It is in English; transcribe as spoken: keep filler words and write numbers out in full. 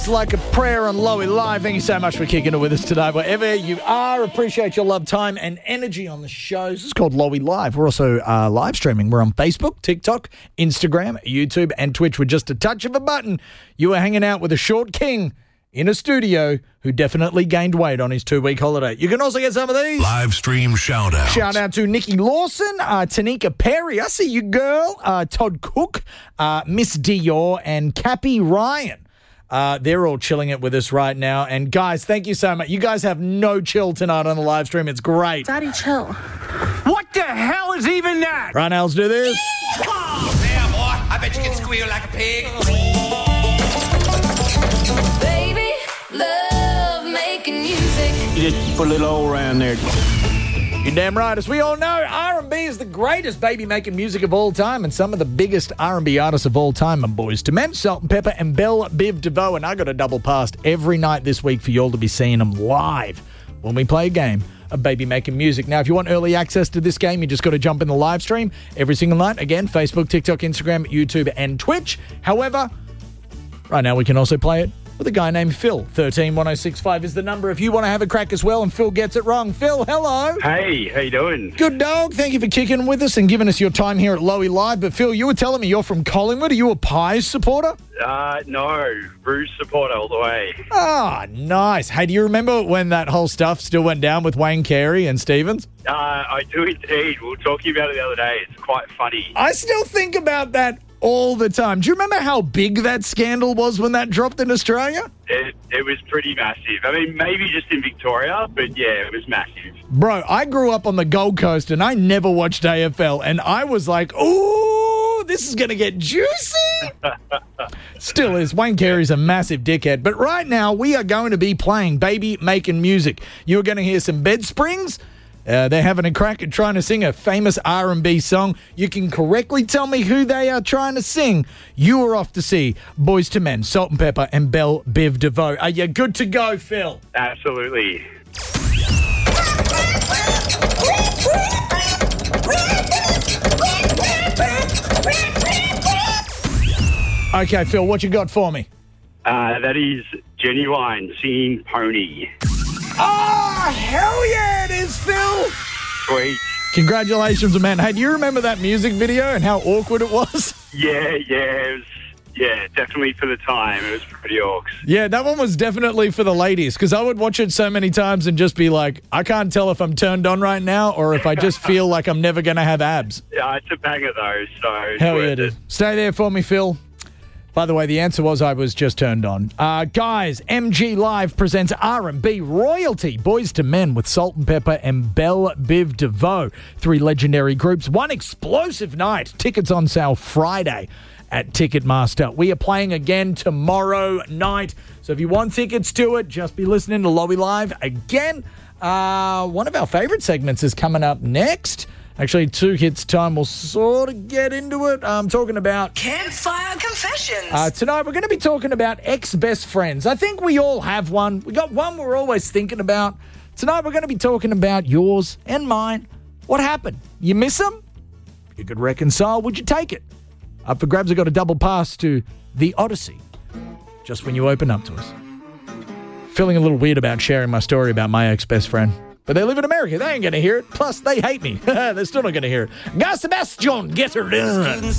It's like a prayer on Lowy Live. Thank you so much for kicking it with us today. Wherever you are, appreciate your love, time, and energy on the shows. It's called Lowy Live. We're also uh, live streaming. We're on Facebook, TikTok, Instagram, YouTube, and Twitch with just a touch of a button. You are hanging out with a short king in a studio who definitely gained weight on his two-week holiday. You can also get some of these. Live stream shout-out. Shout out to Nikki Lawson, uh, Tanika Perry, I see you, girl, uh, Todd Cook, uh, Miss Dior, and Cappy Ryan. Uh, they're all chilling it with us right now. And guys, thank you so much. You guys have no chill tonight on the live stream. It's great. Daddy, chill. What the hell is even that? Right now, let's do this. Yeah, boy. I bet you can squeal like a pig. Baby, love making music. You just put a little hole around there. You're damn right. As we all know, R and B is the greatest baby-making music of all time, and some of the biggest R and B artists of all time are Boyz two Men, Salt and Pepper, and Belle Biv DeVoe. And I got a double past every night this week for you all to be seeing them live when we play a game of baby-making music. Now, if you want early access to this game, you just got to jump in the live stream every single night. Again, Facebook, TikTok, Instagram, YouTube, and Twitch. However, right now we can also play it with a guy named Phil. one three one oh six five is the number if you want to have a crack as well and Phil gets it wrong. Phil, hello. Hey, how you doing? Good dog. Thank you for kicking with us and giving us your time here at Lowy Live. But Phil, you were telling me you're from Collingwood. Are you a Pies supporter? Uh, no, Bruce supporter all the way. Ah, nice. Hey, do you remember when that whole stuff still went down with Wayne Carey and Stevens? Uh, I do indeed. We were talking about it the other day. It's quite funny. I still think about that all the time. Do you remember how big that scandal was when that dropped in Australia? It, it was pretty massive. I mean, maybe just in Victoria, but yeah, it was massive. Bro, I grew up on the Gold Coast and I never watched A F L, and I was like, ooh, this is going to get juicy. Still is. Wayne Carey's a massive dickhead. But right now, we are going to be playing Baby Making Music. You're going to hear some Bed Springs. Uh, they're having a crack at trying to sing a famous R and B song. You can correctly tell me who they are trying to sing. You are off to see Boyz two Men, Salt and Pepper, and Belle Biv DeVoe. Are you good to go, Phil? Absolutely. Okay, Phil, what you got for me? Uh, that is Genuine singing Pony. Oh, hell yeah, it is, Phil. Sweet. Congratulations, man. Hey, do you remember that music video and how awkward it was? Yeah, yeah, it was, yeah, definitely for the time. It was pretty orcs. Yeah, that one was definitely for the ladies, because I would watch it so many times and just be like, I can't tell if I'm turned on right now or if I just feel like I'm never going to have abs. Yeah, it's a banger though, so it's Hell yeah, worth it is. it. Stay there for me, Phil. By the way, the answer was I was just turned on. Uh, guys, M G Live presents R and B royalty. Boyz two Men with Salt and Pepper and Belle Biv DeVoe. Three legendary groups. One explosive night. Tickets on sale Friday at Ticketmaster. We are playing again tomorrow night. So if you want tickets to it, just be listening to Lowy Live again. Uh, one of our favorite segments is coming up next. Actually, two hits time. We'll sort of get into it. I'm talking about Campfire Confessions. Uh, tonight, we're going to be talking about ex-best friends. I think we all have one. We got one we're always thinking about. Tonight, we're going to be talking about yours and mine. What happened? You miss them? You could reconcile. Would you take it? Up for grabs, I got a double pass to The Odyssey. Just when you open up to us. Feeling a little weird about sharing my story about my ex-best friend. But they live in America. They ain't going to hear it. Plus, they hate me. They're still not going to hear it. Guy Sebastian, get her done.